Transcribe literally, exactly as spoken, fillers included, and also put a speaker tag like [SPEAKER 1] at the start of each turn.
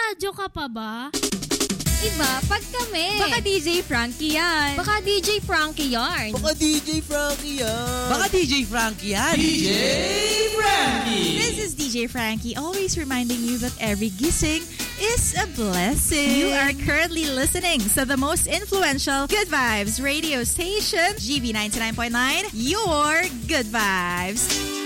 [SPEAKER 1] Nagpaparadyo ka pa ba?
[SPEAKER 2] Iba, pag kami.
[SPEAKER 3] Baka D J Frankie yan.
[SPEAKER 2] Baka D J Frankie yarn.
[SPEAKER 4] Baka D J Frankie yan.
[SPEAKER 5] Baka D J Frankie yan.
[SPEAKER 6] D J Frankie.
[SPEAKER 7] This is D J Frankie, always reminding you that every gising is a blessing. You are currently listening to the most influential Good Vibes radio station, G B ninety-nine point nine, your Good Vibes.